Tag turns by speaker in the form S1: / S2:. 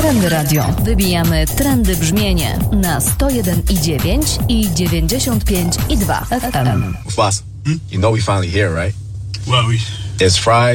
S1: Trendy Radio. Wybijamy trendy brzmienie na 101,9 i 95,2 FM.
S2: Mufasa, you know we finally here, right?
S3: Well,
S2: It's Friday.